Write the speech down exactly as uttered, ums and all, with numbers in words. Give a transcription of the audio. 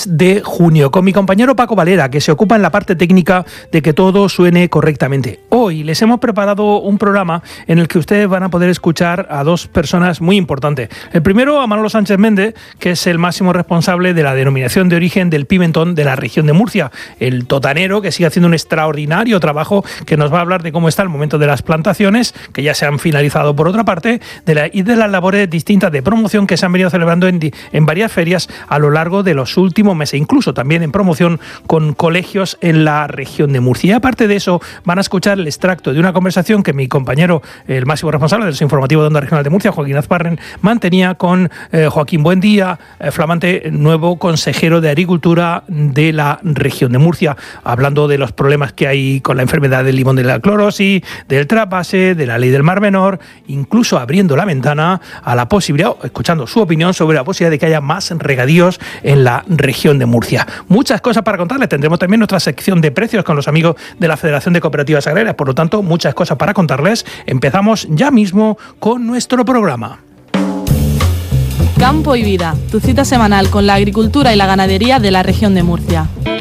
mes de junio, con mi compañero Paco Valera, que se ocupa en la parte técnica de que todo suene correctamente. Hoy les hemos preparado un programa en el que ustedes van a poder escuchar a dos personas muy importantes. El primero, a Manolo Sánchez Méndez, que es el máximo responsable de la denominación de origen del pimentón de la región de Murcia, el totanero que sigue haciendo un extraordinario trabajo, que nos va a hablar de cómo está el momento de las plantaciones, que ya se han finalizado por otra parte, de la, y de las labores distintas de promoción que se han venido celebrando en, en varias ferias a lo largo de los últimos meses, incluso también en promoción con colegios en la región de Murcia. Y aparte de eso, van a escuchar el extracto de una conversación que mi compañero, el máximo responsable del informativo de Onda Regional de Murcia, Joaquín Azparren, mantenía con eh, Joaquín Buendía, eh, flamante nuevo consejero de Agricultura de la región de Murcia, hablando de los problemas que hay con la enfermedad del limón de la clorosis, del trasvase, de la ley del Mar Menor, incluso abriendo la ventana a la posibilidad, escuchando su opinión sobre la posibilidad de que haya más regadíos en la región de Murcia. Muchas cosas para contarles. Tendremos también nuestra sección de precios con los amigos de la Federación de Cooperativas Agrarias. Por lo tanto, muchas cosas para contarles. Empezamos ya mismo con nuestro programa. Campo y Vida, tu cita semanal con la agricultura y la ganadería de la región de Murcia.